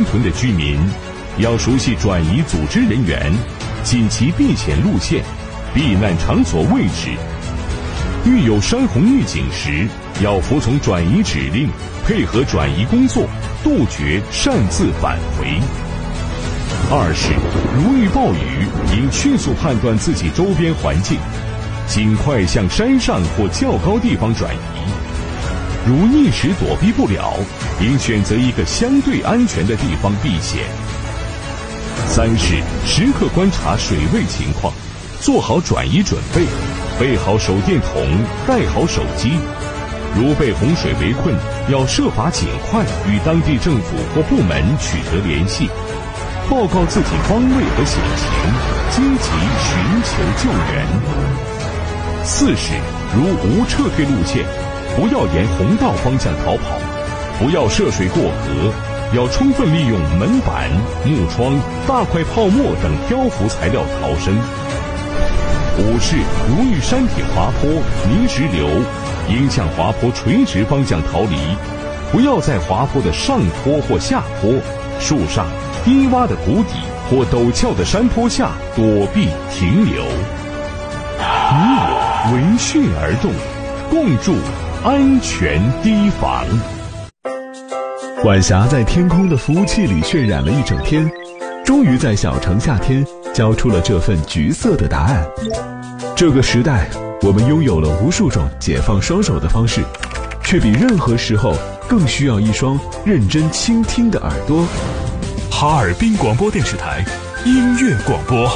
屯的居民要熟悉转移组织人员、紧急避险路线、避难场所位置。遇有山洪预警时，要服从转移指令，配合转移工作，杜绝擅自返回。二是，如遇暴雨，应迅速判断自己周边环境，尽快向山上或较高地方转移。如一时躲避不了，应选择一个相对安全的地方避险。三是，时刻观察水位情况，做好转移准备，备好手电筒，带好手机。如被洪水围困，要设法尽快与当地政府或部门取得联系，报告自己方位和险情，积极寻求救援。四是，如无撤退路线，不要沿洪道方向逃跑，不要涉水过河，要充分利用门板、木窗、大块泡沫等漂浮材料逃生。五是，如遇山体滑坡、泥石流，应向滑坡垂直方向逃离，不要在滑坡的上坡或下坡、树上、低洼的谷底或陡峭的山坡下躲避停留。你我闻讯而动，共筑安全堤防。 晚霞在天空的服务器里渲染了一整天，终于在小城夏天交出了这份橘色的答案。这个时代，我们拥有了无数种解放双手的方式，却比任何时候更需要一双认真倾听的耳朵。 哈尔滨广播电视台音乐广播。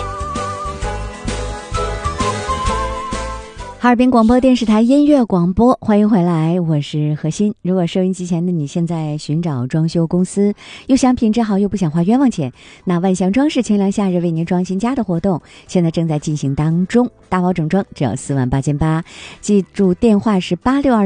哈尔滨广播电视台音乐广播，欢迎回来，我是何欣。如果收音机前的你现在寻找装修公司，又想品质好又不想花冤枉钱，那万象装饰清凉夏日为您装新家的活动现在正在进行当中，大包整装只要48800，记住电话是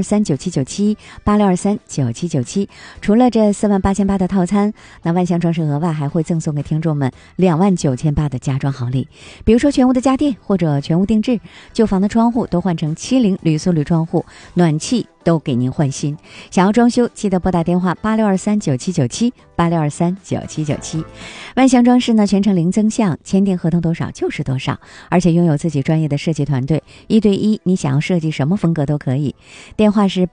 8623979786239797。除了这48800的套餐，那万象装饰额外还会赠送给听众们29800的家装好礼，比如说全屋的家电或者全屋定制，旧房的窗户都换成70铝塑铝窗户，暖气都给您换新。想要装修，记得拨打电话8623979786239797。万象装饰呢，全程零增项，签订合同多少就是多少，而且拥有自己专业的设计团队，1对1，你想要设计什么风格都可以。电话是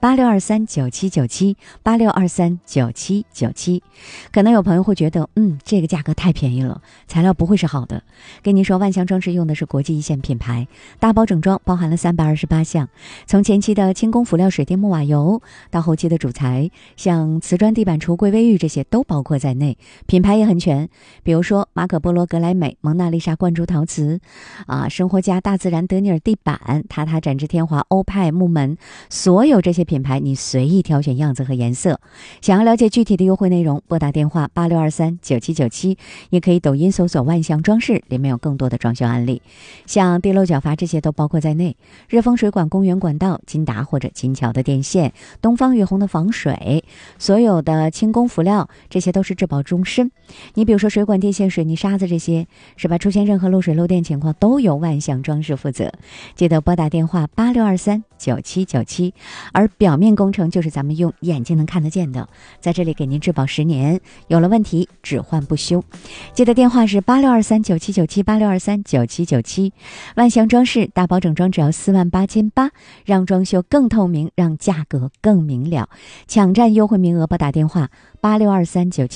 8623979786239797。可能有朋友会觉得，这个价格太便宜了，材料不会是好的。跟您说，万象装饰用的是国际一线品牌，大包整装包含了328项，从前期的轻工辅料、水电木瓦油，到后期的主材，像瓷砖、地板、橱柜、卫浴这些都包括在内，品牌也很全。比如说马可波罗、格莱美、蒙娜丽莎灌珠陶瓷，生活家、大自然、德尼尔地板、塔塔展翅天华、欧派木门，所有这些品牌你随意挑选样子和颜色。想要了解具体的优惠内容，拨打电话86239797，也可以抖音搜索万象装饰，里面有更多的装修案例，像地漏角阀这些都包括在内。热风水管、公园管道、金达或者金桥的电线、东方雨虹的防水，所有的轻工辅料，这些都是质保终身。你比如说水管、电线、水泥、沙子这些，是吧？出现任何漏水漏电情况，都由万象装饰负责。记得拨打电话86239797。而表面工程就是咱们用眼睛能看得见的，在这里给您质保10年，有了问题只换不修。记得电话是8623979786239797。万象装饰大包整装只要48800，让装修更透明，让价格更明了。抢占优惠名额，拨打电话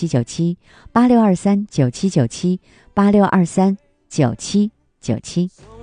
862397978623979786239797。